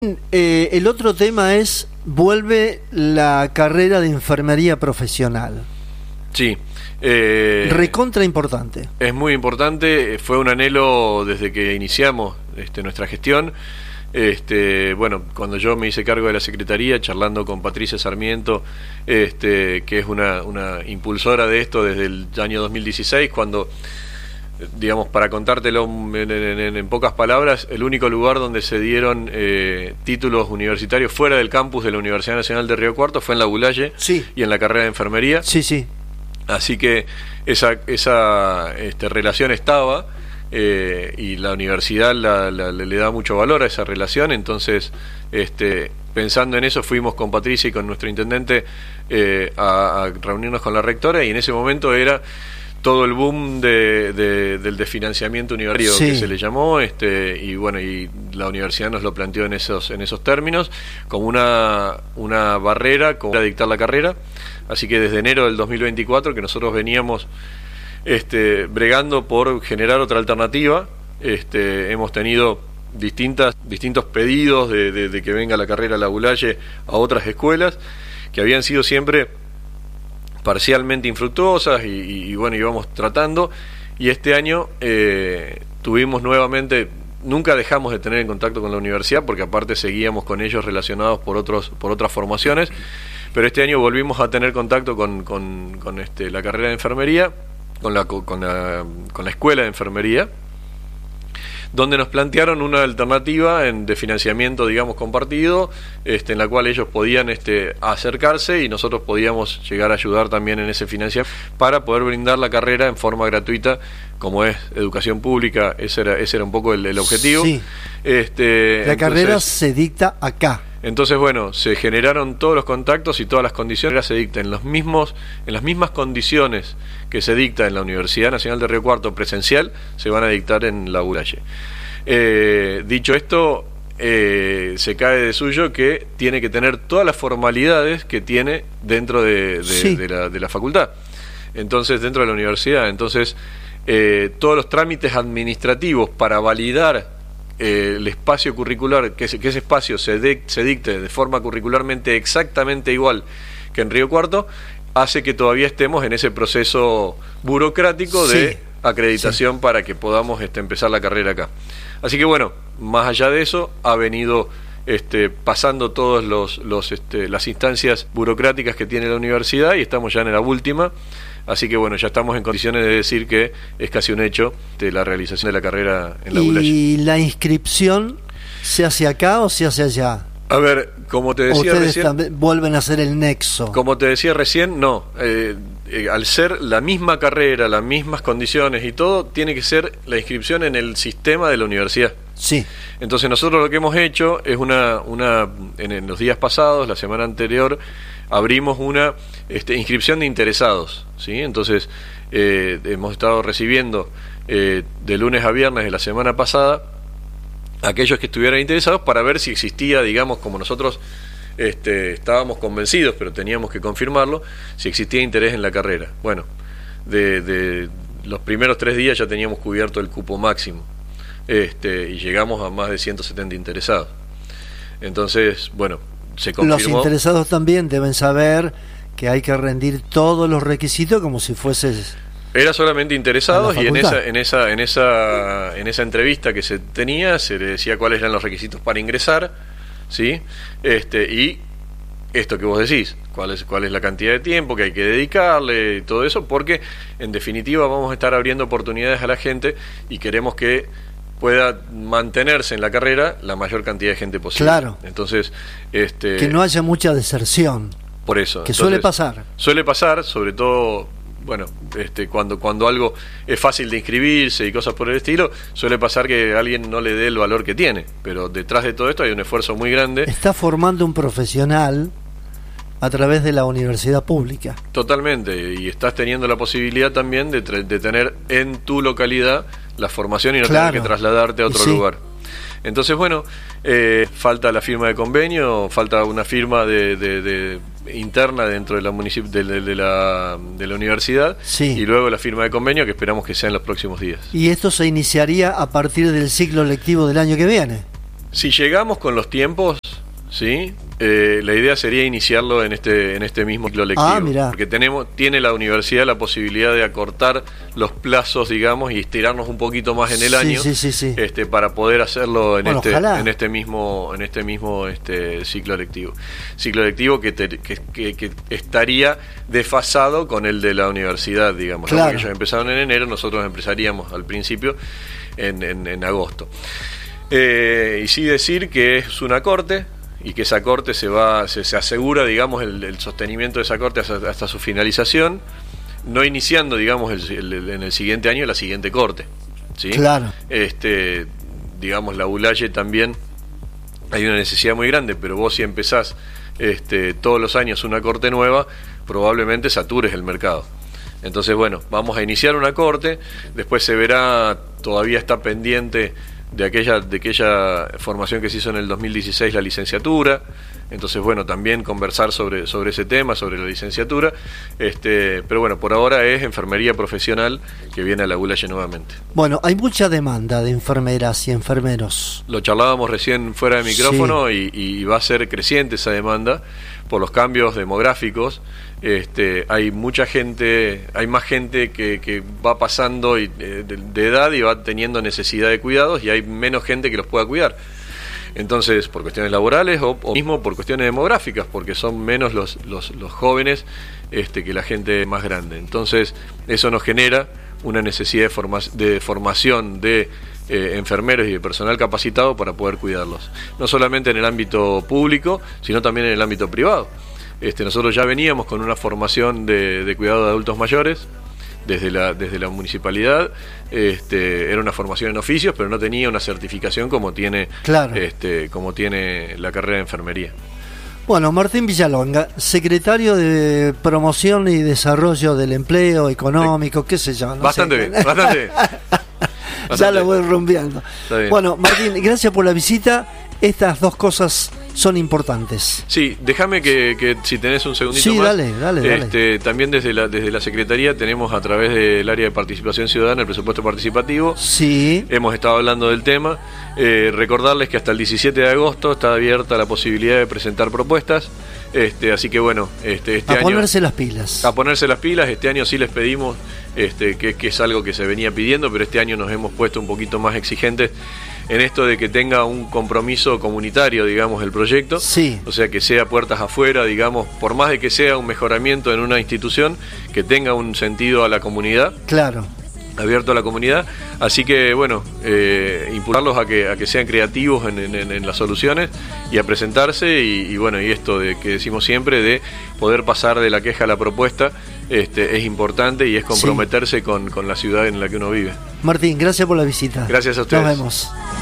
El otro tema es, vuelve la carrera de enfermería profesional. Sí. Recontra importante. Es muy importante, fue un anhelo desde que iniciamos nuestra gestión. Bueno, cuando yo me hice cargo de la Secretaría, charlando con Patricia Sarmiento, que es una impulsora de esto desde el año 2016, cuando, digamos, para contártelo en pocas palabras, el único lugar donde se dieron títulos universitarios fuera del campus de la Universidad Nacional de Río Cuarto fue en la ULAYE, sí, y en la carrera de enfermería. Sí, sí. Así que esa relación estaba, y la universidad le da mucho valor a esa relación. Entonces, pensando en eso, fuimos con Patricia y con nuestro intendente a reunirnos con la rectora, y en ese momento era todo el boom del desfinanciamiento universitario, sí, que se le llamó, y bueno, y la universidad nos lo planteó en esos términos, como una barrera para dictar la carrera. Así que desde enero del 2024, que nosotros veníamos bregando por generar otra alternativa, hemos tenido distintos pedidos de que venga la carrera La ULAYE a otras escuelas, que habían sido siempre parcialmente infructuosas, y bueno, íbamos tratando, y este año tuvimos nuevamente, nunca dejamos de tener en contacto con la universidad, porque aparte seguíamos con ellos relacionados por otras formaciones, pero este año volvimos a tener contacto con la carrera de enfermería, con la escuela de enfermería, donde nos plantearon una alternativa de financiamiento, digamos, compartido, en la cual ellos podían acercarse y nosotros podíamos llegar a ayudar también en ese financiamiento para poder brindar la carrera en forma gratuita, como es educación pública. Ese era un poco el objetivo. Sí. La carrera se dicta acá. Entonces, bueno, se generaron todos los contactos y todas las condiciones. Se dicta en las mismas condiciones que se dicta en la Universidad Nacional de Río Cuarto presencial, se van a dictar en la ULAYE. Dicho esto, se cae de suyo que tiene que tener todas las formalidades que tiene dentro de la facultad, entonces dentro de la universidad. Entonces, todos los trámites administrativos para validar el espacio curricular, que ese espacio se dicte de forma curricularmente exactamente igual que en Río Cuarto, hace que todavía estemos en ese proceso burocrático de acreditación para que podamos empezar la carrera acá. Así que bueno, más allá de eso, ha venido pasando todas las instancias burocráticas que tiene la universidad, y estamos ya en la última. Así que bueno, ya estamos en condiciones de decir que es casi un hecho la realización de la carrera en la ULAYE. ¿Y la inscripción se hace acá o se hace allá? A ver, como te decía recién, ¿ustedes vuelven a hacer el nexo? Como te decía recién, no. Al ser la misma carrera, las mismas condiciones y todo, tiene que ser la inscripción en el sistema de la universidad. Sí. Entonces nosotros lo que hemos hecho es en los días pasados, la semana anterior, abrimos una inscripción de interesados, ¿sí? Entonces hemos estado recibiendo de lunes a viernes de la semana pasada aquellos que estuvieran interesados, para ver si existía, digamos, como nosotros estábamos convencidos, pero teníamos que confirmarlo, si existía interés en la carrera. Bueno, de los primeros 3 días ya teníamos cubierto el cupo máximo, y llegamos a más de 170 interesados. Entonces, bueno, se confirmó. Los interesados también deben saber que hay que rendir todos los requisitos como si fueses... Era solamente interesados, y en esa entrevista que se tenía se le decía cuáles eran los requisitos para ingresar, ¿sí? Y esto que vos decís, cuál es la cantidad de tiempo que hay que dedicarle y todo eso, porque en definitiva vamos a estar abriendo oportunidades a la gente y queremos que pueda mantenerse en la carrera la mayor cantidad de gente posible. Claro. Entonces, que no haya mucha deserción. Por eso. Que suele pasar. Suele pasar, sobre todo, bueno, cuando algo es fácil de inscribirse y cosas por el estilo, suele pasar que alguien no le dé el valor que tiene, pero detrás de todo esto hay un esfuerzo muy grande. Está formando un profesional a través de la universidad pública. Totalmente, y estás teniendo la posibilidad también de tener en tu localidad la formación y no tener que trasladarte a otro lugar. Entonces, bueno, falta la firma de convenio, falta una firma de interna dentro de la de la universidad, y luego la firma de convenio, que esperamos que sea en los próximos días. ¿Y esto se iniciaría a partir del ciclo lectivo del año que viene? Si llegamos con los tiempos, ¿sí? La idea sería iniciarlo en este mismo ciclo lectivo, porque tiene la universidad la posibilidad de acortar los plazos, digamos, y estirarnos un poquito más en el año, para poder hacerlo en este mismo ciclo lectivo que estaría desfasado con el de la universidad, digamos. Claro. Porque ellos empezaron en enero, nosotros empezaríamos al principio en agosto. Y sí decir que es una corte, y que esa corte se asegura, digamos, el sostenimiento de esa corte hasta su finalización, no iniciando, digamos, en el siguiente año la siguiente corte, ¿sí? Claro. Digamos, la ULAYE también hay una necesidad muy grande, pero vos si empezás todos los años una corte nueva, probablemente satures el mercado. Entonces, bueno, vamos a iniciar una corte, después se verá, todavía está pendiente de aquella formación que se hizo en el 2016, la licenciatura. Entonces, bueno, también conversar sobre ese tema, sobre la licenciatura. Pero bueno, por ahora es enfermería profesional que viene a la ULAYE nuevamente. Bueno, hay mucha demanda de enfermeras y enfermeros. Lo charlábamos recién fuera de micrófono, sí. y va a ser creciente esa demanda por los cambios demográficos. Hay mucha gente, hay más gente que va pasando de edad y va teniendo necesidad de cuidados, y hay menos gente que los pueda cuidar. Entonces, por cuestiones laborales o mismo por cuestiones demográficas, porque son menos los jóvenes que la gente más grande. Entonces, eso nos genera una necesidad de formación de enfermeros y de personal capacitado para poder cuidarlos. No solamente en el ámbito público, sino también en el ámbito privado. Nosotros ya veníamos con una formación de cuidado de adultos mayores desde la municipalidad. Era una formación en oficios, pero no tenía una certificación como tiene, claro. Como tiene la carrera de enfermería. Bueno, Martín Villalonga, secretario de Promoción y Desarrollo del Empleo Económico, qué sé yo. Bastante bien. Ya lo voy rompiendo. Bueno, Martín, gracias por la visita. Estas dos cosas son importantes. Sí, déjame que si tenés un segundito más. Dale. También desde la Secretaría tenemos, a través del área de participación ciudadana, el presupuesto participativo. Sí. Hemos estado hablando del tema. Recordarles que hasta el 17 de agosto está abierta la posibilidad de presentar propuestas. Así que bueno, este año... ponerse las pilas. A ponerse las pilas. Este año sí les pedimos, que es algo que se venía pidiendo, pero este año nos hemos puesto un poquito más exigentes en esto de que tenga un compromiso comunitario, digamos, el proyecto. Sí. O sea, que sea puertas afuera, digamos, por más de que sea un mejoramiento en una institución, que tenga un sentido a la comunidad. Claro. Abierto a la comunidad. Así que, bueno, impulsarlos a que sean creativos en las soluciones y a presentarse. Y bueno, y esto de que decimos siempre, de poder pasar de la queja a la propuesta, es importante, y es comprometerse con la ciudad en la que uno vive. Martín, gracias por la visita. Gracias a ustedes. Nos vemos.